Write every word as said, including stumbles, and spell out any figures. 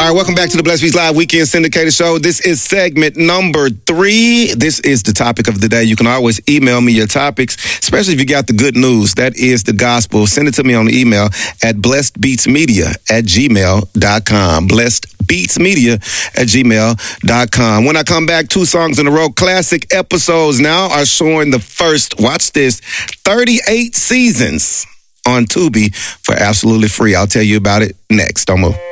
All right, welcome back to the Blessed Beats Live Weekend Syndicated Show. This is segment number three. This is the topic of the day. You can always email me your topics, especially if you got the good news. That is the gospel. Send it to me on the email at blessedbeatsmedia at gmail dot com. blessedbeatsmedia at gmail dot com. When I come back, two songs in a row. Classic episodes now are showing the first, watch this, thirty-eight seasons on Tubi for absolutely free. I'll tell you about it next. Don't move.